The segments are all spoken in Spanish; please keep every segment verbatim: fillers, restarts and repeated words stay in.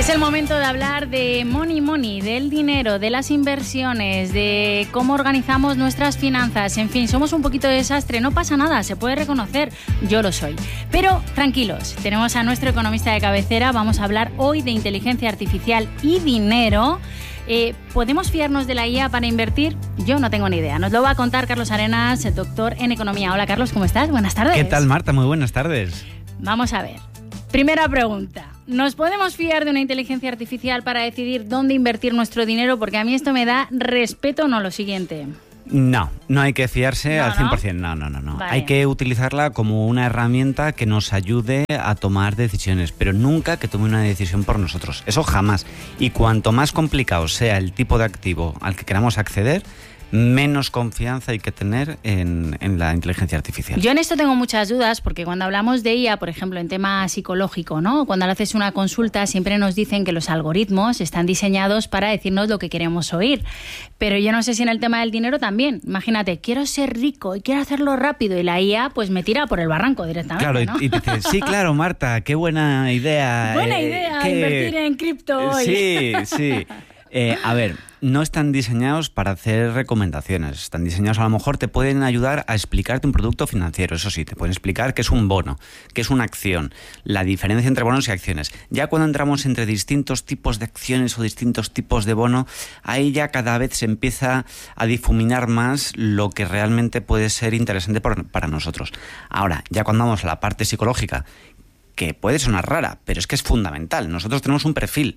Es el momento de hablar de money money, del dinero, de las inversiones, de cómo organizamos nuestras finanzas. En fin, somos un poquito de desastre, no pasa nada, se puede reconocer, yo lo soy. Pero tranquilos, tenemos a nuestro economista de cabecera, vamos a hablar hoy de inteligencia artificial y dinero. Eh, ¿Podemos fiarnos de la I A para invertir? Yo no tengo ni idea. Nos lo va a contar Carlos Arenas, el doctor en economía. Hola Carlos, ¿cómo estás? Buenas tardes. ¿Qué tal, Marta? Muy buenas tardes. Vamos a ver. Primera pregunta. ¿Nos podemos fiar de una inteligencia artificial para decidir dónde invertir nuestro dinero? Porque a mí esto me da respeto, no lo siguiente. No, no hay que fiarse no, al cien por ciento. ¿no? No, no, no. no. Vale. Hay que utilizarla como una herramienta que nos ayude a tomar decisiones, pero nunca que tome una decisión por nosotros. Eso jamás. Y cuanto más complicado sea el tipo de activo al que queramos acceder, menos confianza hay que tener en, en la inteligencia artificial. Yo en esto tengo muchas dudas porque cuando hablamos de I A, por ejemplo, en tema psicológico, ¿no? Cuando le haces una consulta siempre nos dicen que los algoritmos están diseñados para decirnos lo que queremos oír. Pero yo no sé si en el tema del dinero también. Imagínate, quiero ser rico y quiero hacerlo rápido y la I A pues me tira por el barranco directamente, Claro, ¿no? y, y dices, sí, claro, Marta, qué buena idea. Buena eh, idea, que... invertir en cripto hoy. Sí, sí. Eh, a ver, no están diseñados para hacer recomendaciones. Están diseñados, a lo mejor te pueden ayudar a explicarte un producto financiero. Eso sí, te pueden explicar qué es un bono, qué es una acción, la diferencia entre bonos y acciones. Ya cuando entramos entre distintos tipos de acciones o distintos tipos de bono, ahí ya cada vez se empieza a difuminar más lo que realmente puede ser interesante por, para nosotros. Ahora, ya cuando vamos a la parte psicológica, que puede sonar rara, pero es que es fundamental. Nosotros tenemos un perfil.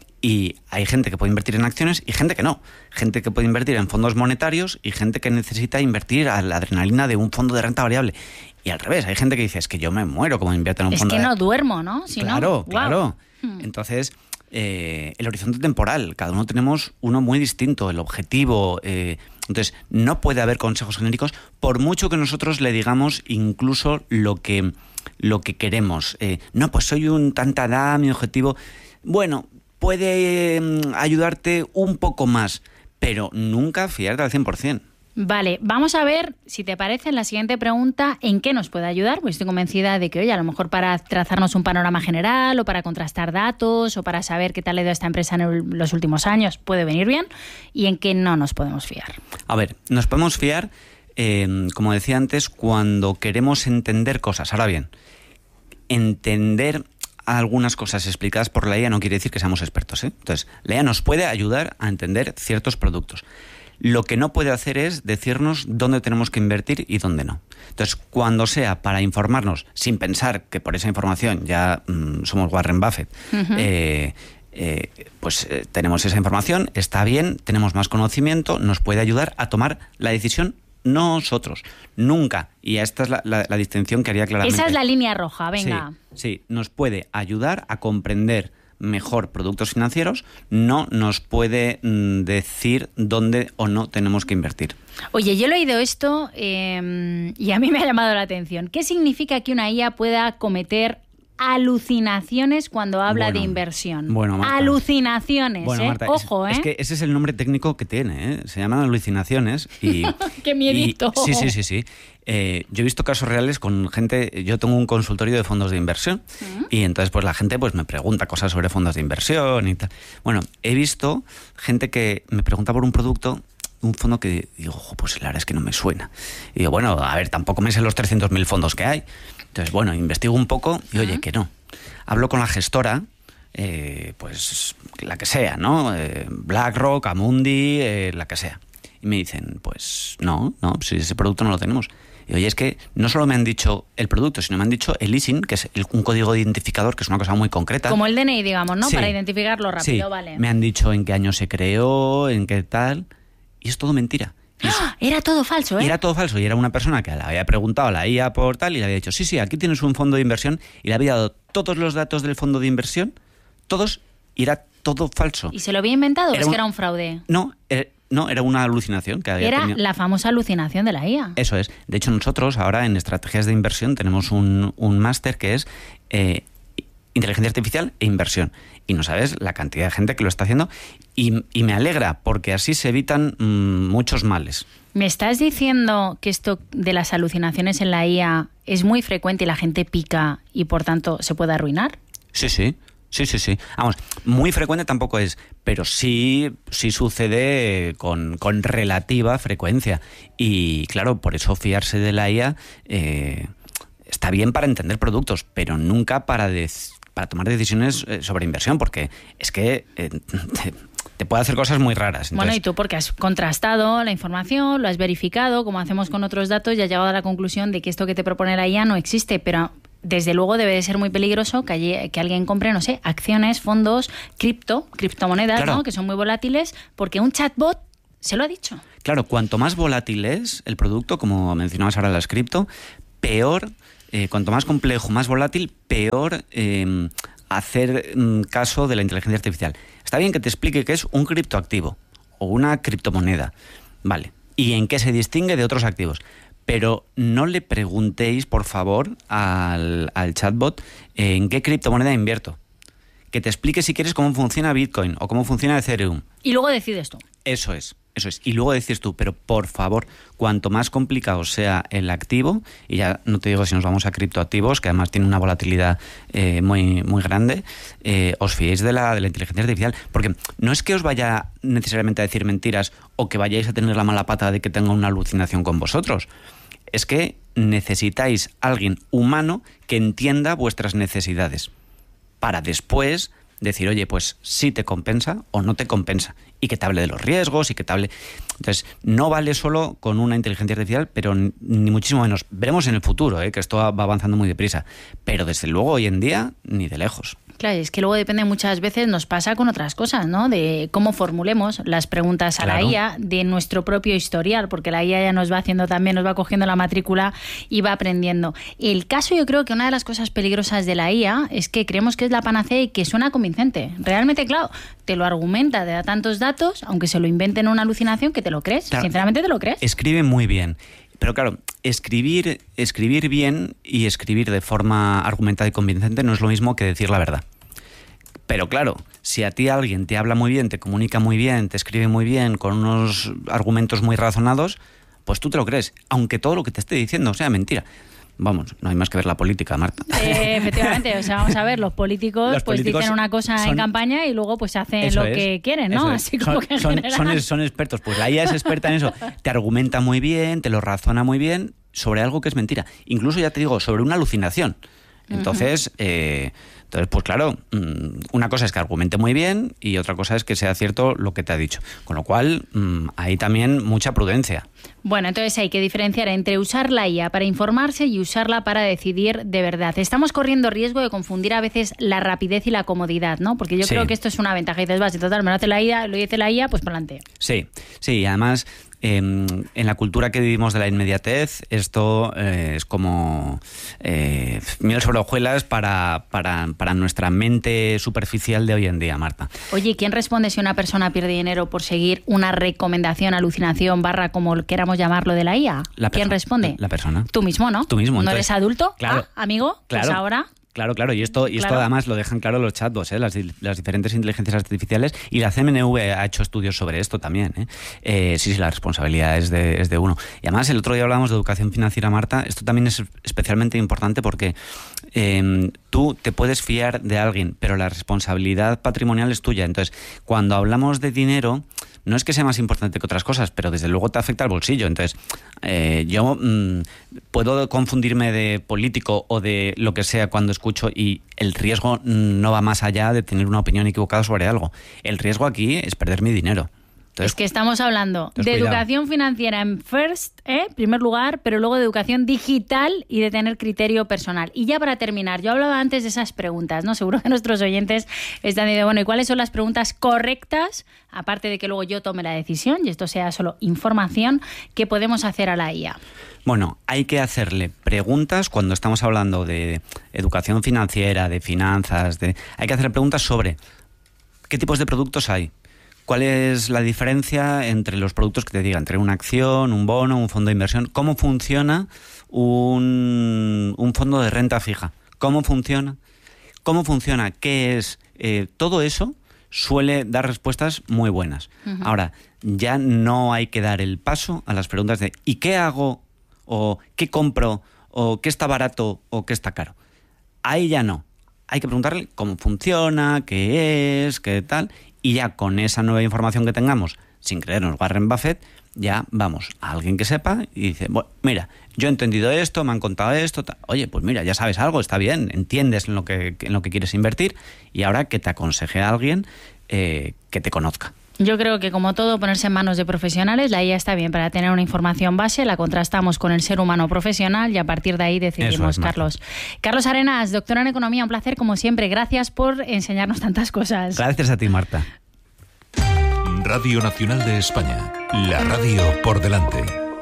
Y hay gente que puede invertir en acciones y gente que no. Gente que puede invertir en fondos monetarios y gente que necesita invertir a la adrenalina de un fondo de renta variable. Y al revés, hay gente que dice, es que yo me muero como invierto en un es fondo de... Es que no duermo, ¿no? Si claro, no, claro. Wow. Entonces, eh, el horizonte temporal, cada uno tenemos uno muy distinto, el objetivo... Eh, entonces, no puede haber consejos genéricos, por mucho que nosotros le digamos incluso lo que, lo que queremos. Eh, no, pues soy un tantadá, mi objetivo... Bueno... puede eh, ayudarte un poco más, pero nunca fiarte al cien por ciento. Vale, vamos a ver, si te parece, en la siguiente pregunta, ¿en qué nos puede ayudar? Pues estoy convencida de que, oye, a lo mejor para trazarnos un panorama general o para contrastar datos o para saber qué tal ha ido esta empresa en el, los últimos años puede venir bien, y en qué no nos podemos fiar. A ver, nos podemos fiar, eh, como decía antes, cuando queremos entender cosas. Ahora bien, entender... algunas cosas explicadas por la I A no quiere decir que seamos expertos, ¿eh? Entonces, la I A nos puede ayudar a entender ciertos productos. Lo que no puede hacer es decirnos dónde tenemos que invertir y dónde no. Entonces, cuando sea para informarnos, sin pensar que por esa información ya mmm, somos Warren Buffett, uh-huh. eh, eh, pues eh, tenemos esa información, está bien, tenemos más conocimiento, nos puede ayudar a tomar la decisión nosotros, nunca. Y esta es la, la, la distinción que haría claramente. Esa es la línea roja, venga. Sí, sí, nos puede ayudar a comprender mejor productos financieros, no nos puede mm, decir dónde o no tenemos que invertir. Oye, yo he leído esto eh, y a mí me ha llamado la atención. ¿Qué significa que una I A pueda cometer alucinaciones cuando habla bueno, de inversión? Bueno, Marta, alucinaciones, bueno, ¿eh? Marta, Ojo, es, ¿eh? Es que ese es el nombre técnico que tiene, ¿eh? Se llaman alucinaciones y... ¡Qué miedito! Y, sí, sí, sí, sí. Eh, yo he visto casos reales con gente... Yo tengo un consultorio de fondos de inversión ¿Mm? Y entonces pues la gente pues me pregunta cosas sobre fondos de inversión y tal. Bueno, he visto gente que me pregunta por un producto... un fondo que digo, ojo, pues la verdad es que no me suena. Y digo, bueno, a ver, tampoco me sé los trescientos mil fondos que hay. Entonces, bueno, investigo un poco y oye, que no. Hablo con la gestora, eh, pues la que sea, ¿no? Eh, BlackRock, Amundi, eh, la que sea. Y me dicen, pues no, no, si ese producto no lo tenemos. Y oye, es que no solo me han dicho el producto, sino me han dicho el I S I N, que es el, un código de identificador, que es una cosa muy concreta. Como el D N I, digamos, ¿no? Sí. Para identificarlo rápido, Sí. vale. Me han dicho en qué año se creó, en qué tal... Y es todo mentira. ¡Ah! Era todo falso, ¿eh? Y era todo falso. Y era una persona que le había preguntado a la I A por tal y le había dicho, sí, sí, aquí tienes un fondo de inversión. Y le había dado todos los datos del fondo de inversión, todos, y era todo falso. ¿Y se lo había inventado? Era ¿Es un... que era un fraude? No, era, no, era una alucinación que había Era tenido. La famosa alucinación de la I A. Eso es. De hecho, nosotros ahora en estrategias de inversión tenemos un, un máster que es... Eh, inteligencia artificial e inversión. Y no sabes la cantidad de gente que lo está haciendo y, y me alegra porque así se evitan mmm, muchos males. ¿Me estás diciendo que esto de las alucinaciones en la I A es muy frecuente y la gente pica y por tanto se puede arruinar? Sí, sí. Sí, sí, sí. Vamos, muy frecuente tampoco es, pero sí, sí sucede con, con relativa frecuencia. Y claro, por eso fiarse de la I A eh, está bien para entender productos, pero nunca para, de, para tomar decisiones sobre inversión, porque es que eh, te, te puede hacer cosas muy raras. Entonces, bueno, y tú porque has contrastado la información, lo has verificado, como hacemos con otros datos, y has llegado a la conclusión de que esto que te propone la I A no existe, pero desde luego debe de ser muy peligroso que, allí, que alguien compre, no sé, acciones, fondos, cripto, criptomonedas, claro. ¿no? Que son muy volátiles, porque un chatbot se lo ha dicho. Claro, cuanto más volátil es el producto, como mencionabas ahora las cripto, peor, eh, cuanto más complejo, más volátil, peor eh, hacer mm, caso de la inteligencia artificial. Está bien que te explique qué es un criptoactivo o una criptomoneda, vale, y en qué se distingue de otros activos. Pero no le preguntéis, por favor, al, al chatbot eh, en qué criptomoneda invierto. Que te explique si quieres cómo funciona Bitcoin o cómo funciona Ethereum. Y luego decides tú. Eso es, eso es. Y luego decís tú, pero por favor, cuanto más complicado sea el activo, y ya no te digo si nos vamos a criptoactivos, que además tiene una volatilidad eh, muy, muy grande, eh, os fiéis de la, de la inteligencia artificial. Porque no es que os vaya necesariamente a decir mentiras o que vayáis a tener la mala pata de que tenga una alucinación con vosotros. Es que necesitáis a alguien humano que entienda vuestras necesidades para después decir, oye, pues sí te compensa o no te compensa, y que te hable de los riesgos y que te hable... Entonces, no vale solo con una inteligencia artificial, pero ni muchísimo menos. Veremos en el futuro, ¿eh? Que esto va avanzando muy deprisa, pero desde luego hoy en día ni de lejos. Claro, es que luego depende muchas veces, nos pasa con otras cosas, ¿no? De cómo formulemos las preguntas a claro. la I A, de nuestro propio historial, porque la I A ya nos va haciendo también, nos va cogiendo la matrícula y va aprendiendo. El caso, yo creo que una de las cosas peligrosas de la I A es que creemos que es la panacea y que suena convincente. Realmente, claro, te lo argumenta, te da tantos datos, aunque se lo inventen una alucinación, que te lo crees. Claro. Sinceramente te lo crees. Escribe muy bien. Pero claro, escribir, escribir bien y escribir de forma argumentada y convincente no es lo mismo que decir la verdad. Pero claro, si a ti alguien te habla muy bien, te comunica muy bien, te escribe muy bien, con unos argumentos muy razonados, pues tú te lo crees, aunque todo lo que te esté diciendo sea mentira. Vamos, no hay más que ver la política, Marta. Eh, efectivamente, o sea, vamos a ver, los políticos, los pues políticos dicen una cosa son, en campaña y luego pues hacen lo es, que quieren, ¿no? Así como son, que son, son, son expertos, pues la I A es experta en eso, te argumenta muy bien, te lo razona muy bien sobre algo que es mentira. Incluso, ya te digo, sobre una alucinación. Entonces, uh-huh. eh, entonces, pues claro, una cosa es que argumente muy bien y otra cosa es que sea cierto lo que te ha dicho. Con lo cual, hay también mucha prudencia. Bueno, entonces hay que diferenciar entre usar la I A para informarse y usarla para decidir de verdad. Estamos corriendo riesgo de confundir a veces la rapidez y la comodidad, ¿no? Porque yo sí. creo que esto es una ventaja. Y dices, va, si total, me lo hace la I A, lo dice la I A, pues para adelante. Sí, sí, y además... Eh, en la cultura que vivimos de la inmediatez, esto eh, es como eh, miel sobre hojuelas para, para, para nuestra mente superficial de hoy en día, Marta. Oye, ¿quién responde si una persona pierde dinero por seguir una recomendación, alucinación, barra, como queramos llamarlo, de la I A? La ¿Quién responde? La persona. Tú mismo, ¿no? Tú mismo. ¿No entonces, eres adulto? Claro. Ah, amigo, claro. Pues ahora... Claro, claro, y esto, y esto claro. además lo dejan claro los chatbots, ¿eh? las, las diferentes inteligencias artificiales, y la C M N V ha hecho estudios sobre esto también. ¿eh? Eh, sí, sí, la responsabilidad es de, es de uno. Y además, el otro día hablábamos de educación financiera, Marta, esto también es especialmente importante porque eh, tú te puedes fiar de alguien, pero la responsabilidad patrimonial es tuya. Entonces, cuando hablamos de dinero, no es que sea más importante que otras cosas, pero desde luego te afecta al bolsillo. Entonces, eh, yo mmm, puedo confundirme de político o de lo que sea cuando escucho, y el riesgo no va más allá de tener una opinión equivocada sobre algo. El riesgo aquí es perder mi dinero. Entonces, es que estamos hablando de cuidado. Educación financiera en first, ¿eh? primer lugar, pero luego de educación digital y de tener criterio personal. Y ya para terminar, yo hablaba antes de esas preguntas, ¿no? Seguro que nuestros oyentes están diciendo, bueno, ¿y cuáles son las preguntas correctas? Aparte de que luego yo tome la decisión y esto sea solo información, que podemos hacer a la I A. Bueno, hay que hacerle preguntas cuando estamos hablando de educación financiera, de finanzas, de hay que hacerle preguntas sobre qué tipos de productos hay. ¿Cuál es la diferencia entre los productos que te digan, entre una acción, un bono, un fondo de inversión? ¿Cómo funciona un, un fondo de renta fija? ¿Cómo funciona? ¿Cómo funciona? ¿Qué es? Eh, todo eso suele dar respuestas muy buenas. Uh-huh. Ahora, ya no hay que dar el paso a las preguntas de ¿y qué hago? O ¿qué compro? O ¿qué está barato? O ¿qué está caro? Ahí ya no. hay que preguntarle cómo funciona, qué es, qué tal, y ya con esa nueva información que tengamos, sin creernos Warren Buffett, ya vamos a alguien que sepa y dice, bueno, mira, yo he entendido esto, me han contado esto, tal. Oye, pues mira, ya sabes algo, está bien, entiendes en lo que, en lo que quieres invertir, y ahora que te aconseje a alguien eh, que te conozca. Yo creo que, como todo, ponerse en manos de profesionales, la I A está bien para tener una información base, la contrastamos con el ser humano profesional y a partir de ahí decidimos. Es, Carlos. Carlos Arenas, doctor en Economía, un placer como siempre. Gracias por enseñarnos tantas cosas. Gracias a ti, Marta. Radio Nacional de España, la radio por delante.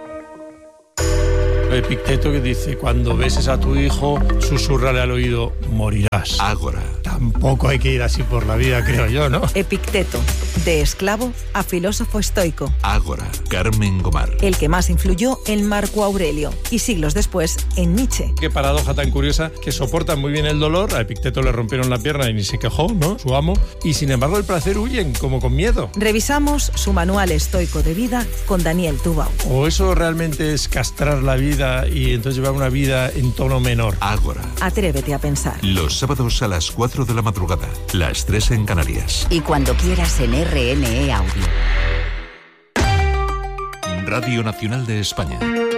Epicteto, que dice: cuando beses a tu hijo, susúrrale al oído, morirás. Ágora. Tampoco hay que ir así por la vida, creo yo, ¿no? Epicteto, de esclavo a filósofo estoico. Ágora, Carmen Gomar. El que más influyó en Marco Aurelio y siglos después en Nietzsche. Qué paradoja tan curiosa, que soportan muy bien el dolor. A Epicteto le rompieron la pierna y ni se quejó, ¿no? Su amo. Y sin embargo el placer huyen, como con miedo. Revisamos su manual estoico de vida con Daniel Tubau. ¿O eso realmente es castrar la vida y entonces llevar una vida en tono menor? Ágora. Atrévete a pensar. Los sábados a las cuatro de la madrugada, las tres en Canarias. Y cuando quieras en R N E Audio. Radio Nacional de España.